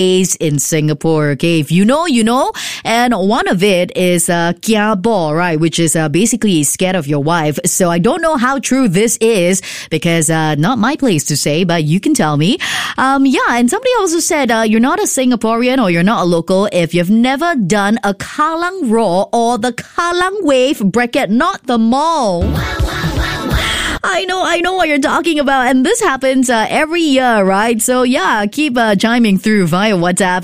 in Singapore. Okay, if you know, you know. And one of it is kia bo, right, which is basically scared of your wife. So I don't know how true this is because not my place to say, but you can tell me. And somebody also said you're not a Singaporean or you're not a local if you've never done a Kallang Roar or the Kallang Wave bracket, not the mall. I know what you're talking about. And this happens every year, right? So yeah, keep chiming through via WhatsApp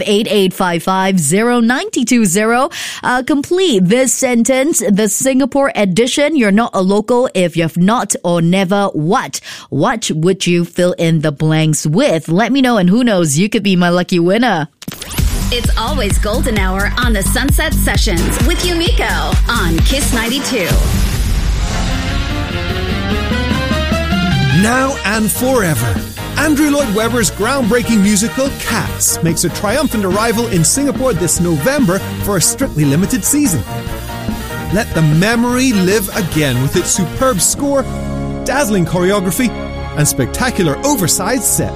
88550920. Complete this sentence, the Singapore edition. You're not a local if you've not or never what? What would you fill in the blanks with? Let me know, and who knows, you could be my lucky winner. It's always golden hour on the Sunset Sessions with Yumiko on Kiss 92. Now and forever, Andrew Lloyd Webber's groundbreaking musical Cats makes a triumphant arrival in Singapore this November for a strictly limited season. Let the memory live again with its superb score, dazzling choreography, and spectacular oversized set.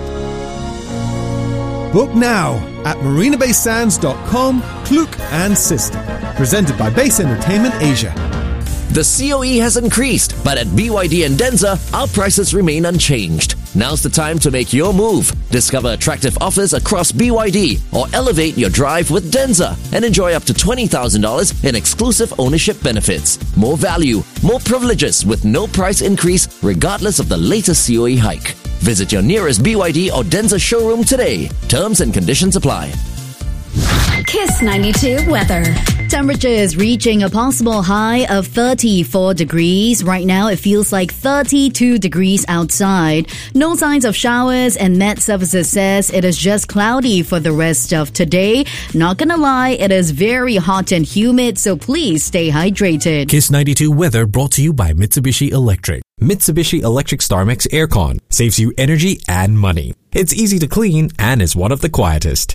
Book now at marinabaysands.com, Klook and Sister. Presented by Base Entertainment Asia. The COE has increased, but at BYD and Denza, our prices remain unchanged. Now's the time to make your move. Discover attractive offers across BYD or elevate your drive with Denza and enjoy up to $20,000 in exclusive ownership benefits. More value, more privileges with no price increase regardless of the latest COE hike. Visit your nearest BYD or Denza showroom today. Terms and conditions apply. Kiss 92 weather. Temperatures reaching a possible high of 34 degrees. Right now, it feels like 32 degrees outside. No signs of showers, and Met Services says it is just cloudy for the rest of today. Not gonna lie, it is very hot and humid, so please stay hydrated. Kiss 92 weather brought to you by Mitsubishi Electric. Mitsubishi Electric StarMax Aircon saves you energy and money. It's easy to clean and is one of the quietest.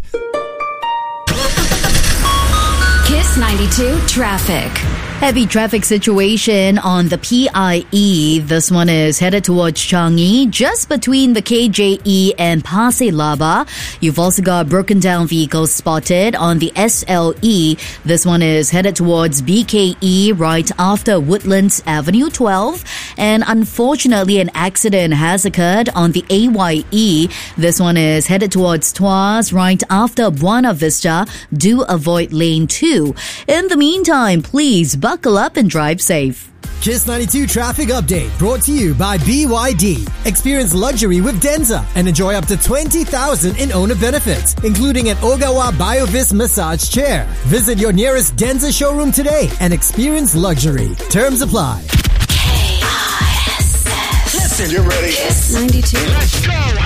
Kiss 92 traffic. Heavy traffic situation on the PIE. This one is headed towards Changi, just between the KJE and Pasir Laba. You've also got broken down vehicles spotted on the SLE. This one is headed towards BKE right after Woodlands Avenue 12. And unfortunately, an accident has occurred on the AYE. This one is headed towards Tuas right after Buona Vista. Do avoid lane 2. In the meantime, please buckle up and drive safe. Kiss 92 traffic update brought to you by BYD. Experience luxury with Denza and enjoy up to 20,000 in owner benefits, including an Ogawa BioVis massage chair. Visit your nearest Denza showroom today and experience luxury. Terms apply. KISS. Listen, you're ready. Kiss 92. Let's go.